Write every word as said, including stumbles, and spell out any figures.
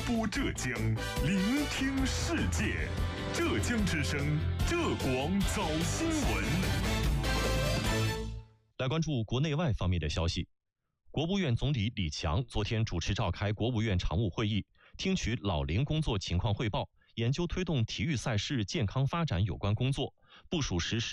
播浙江，聆听世界。浙江之声，浙广早新闻。 来关注国内外方面的消息。国务院总理李强昨天主持召开国务院常务会议，听取老龄工作情况汇报，研究推动体育赛事健康发展有关工作，部署实施